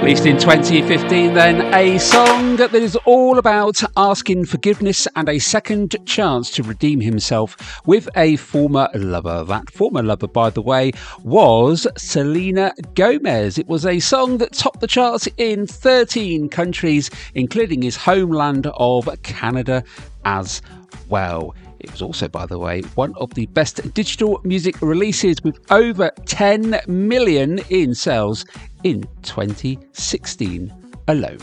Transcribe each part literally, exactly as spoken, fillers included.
Released in twenty fifteen then, a song that is all about asking forgiveness and a second chance to redeem himself with a former lover. That former lover, by the way, was Selena Gomez. It was a song that topped the charts in thirteen countries, including his homeland of Canada as well. It was also, by the way, one of the best digital music releases with over ten million in sales in twenty sixteen alone.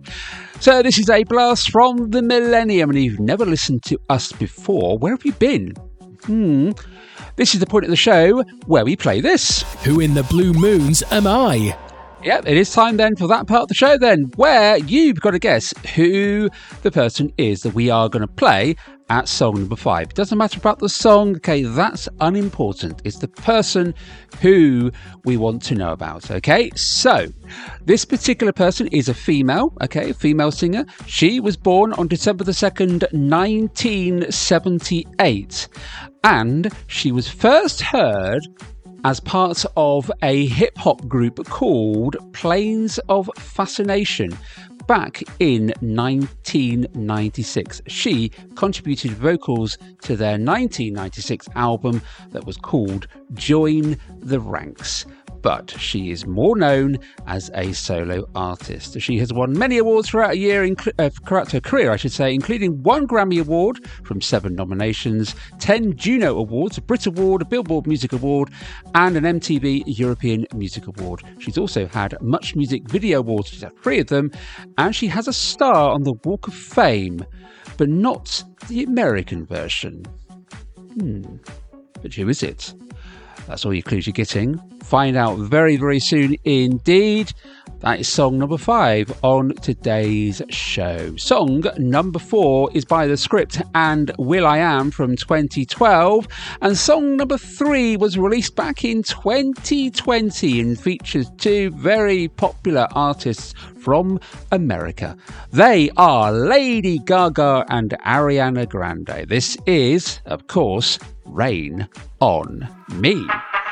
So this is a blast from the millennium, and if you've never listened to us before, where have you been? Hmm. This is the point of the show where we play this. Who in the blue moons am I? Yep, it is time then for that part of the show then, where you've got to guess who the person is that we are going to play at song number five. It doesn't matter about the song, okay, that's unimportant. It's the person who we want to know about, okay? So, this particular person is a female, okay, a female singer. She was born on December the second, nineteen seventy-eight, and she was first heard as part of a hip-hop group called Planes of Fascination back in nineteen ninety-six. She contributed vocals to their nineteen ninety-six album that was called Join the Ranks. But she is more known as a solo artist. She has won many awards throughout a year, inc- uh, throughout her career, I should say, including one Grammy Award from seven nominations, ten Juno Awards, a Brit Award, a Billboard Music Award, and an M T V European Music Award. She's also had Much Music Video Awards, she's had three of them, and she has a star on the Walk of Fame, but not the American version. Hmm, but who is it? That's all your clues you're getting. Find out very, very soon indeed. That is song number five on today's show. Song number four is by The Script and will.i.am from twenty twelve. And song number three was released back in twenty twenty and features two very popular artists from America. They are Lady Gaga and Ariana Grande. This is, of course, Rain on Me.